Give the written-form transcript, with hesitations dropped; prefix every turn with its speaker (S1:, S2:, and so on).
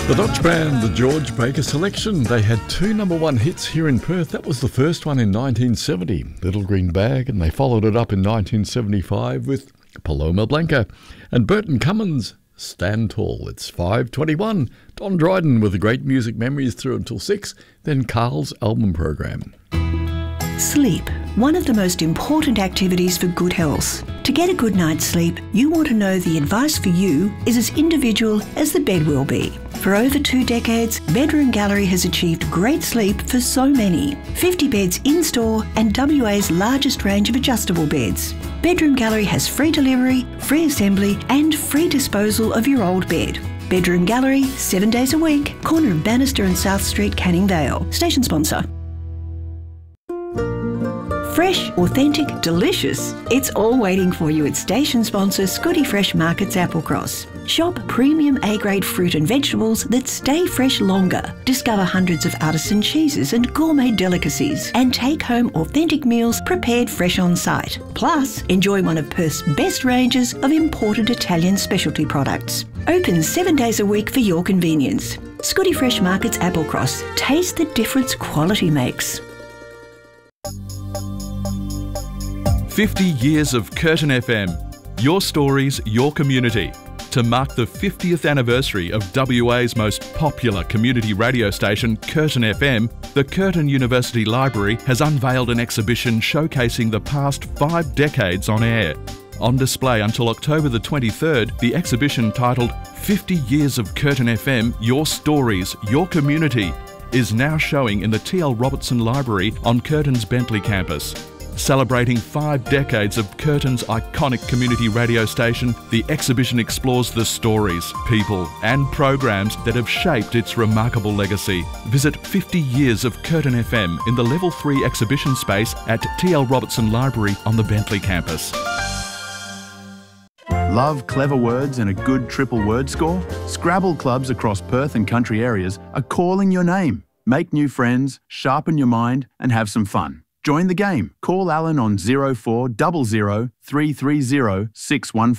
S1: The Dutch band, the George Baker Selection, they had two #1 hits here in Perth. That was the first one in 1970, Little Green Bag, and they followed it up in 1975 with Paloma Blanca. And Burton Cummins, Stand Tall. It's 5:21. Don Dryden with the great music memories through until 6, then Carl's album program.
S2: Sleep, one of the most important activities for good health. To get a good night's sleep, you want to know the advice for you is as individual as the bed will be. For over 2 decades, Bedroom Gallery has achieved great sleep for so many. 50 beds in-store and WA's largest range of adjustable beds. Bedroom Gallery has free delivery, free assembly and free disposal of your old bed. Bedroom Gallery, 7 days a week, corner of Bannister and South Street, Canning Vale. Station sponsor. Fresh, authentic, delicious. It's all waiting for you at station sponsor Scotty Fresh Markets Applecross. Shop premium A-grade fruit and vegetables that stay fresh longer. Discover hundreds of artisan cheeses and gourmet delicacies. And take home authentic meals prepared fresh on site. Plus, enjoy one of Perth's best ranges of imported Italian specialty products. Open 7 days a week for your convenience. Scotty Fresh Markets Applecross. Taste the difference quality makes.
S3: 50 years of Curtin FM. Your stories, your community. To mark the 50th anniversary of WA's most popular community radio station, Curtin FM, the Curtin University Library has unveiled an exhibition showcasing the past 5 decades on air. On display until October the 23rd, the exhibition titled 50 Years of Curtin FM, Your Stories, Your Community is now showing in the T.L. Robertson Library on Curtin's Bentley campus. Celebrating 5 decades of Curtin's iconic community radio station, the exhibition explores the stories, people and programs that have shaped its remarkable legacy. Visit 50 Years of Curtin FM in the Level 3 exhibition space at T.L. Robertson Library on the Bentley campus.
S4: Love clever words and a good triple word score? Scrabble clubs across Perth and country areas are calling your name. Make new friends, sharpen your mind and have some fun. Join the game. Call Alan on 0400 330 615.